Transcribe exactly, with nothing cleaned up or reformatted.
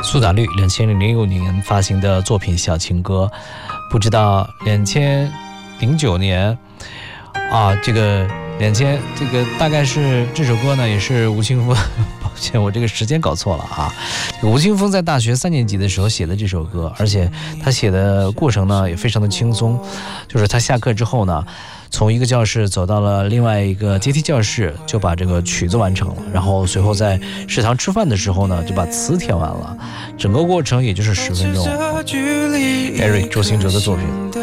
苏打绿两千零六年发行的作品《小情歌》，不知道两千零九年啊，这个两千这个大概是这首歌呢，也是吴青峰，抱歉我这个时间搞错了啊。吴青峰在大学三年级的时候写的这首歌，而且他写的过程呢也非常的轻松，就是他下课之后呢，从一个教室走到了另外一个阶梯教室，就把这个曲子完成了，然后随后在食堂吃饭的时候呢，就把词填完了，整个过程也就是十分钟。Eric 周兴哲的作品。